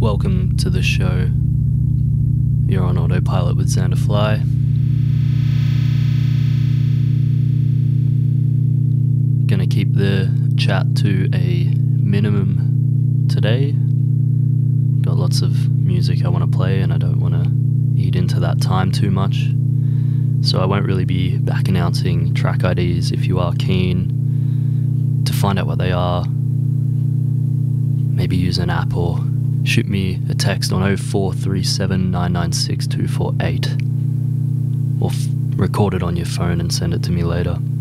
Welcome to the show. You're on autopilot with Xander Fly. Gonna keep the chat to a minimum today. Got lots of music I want to play and I don't want to eat into that time too much. So I won't really be back announcing track IDs. If you are keen to find out what they are, maybe use an app or shoot me a text on 0437 996 248 or record it on your phone and send it to me later.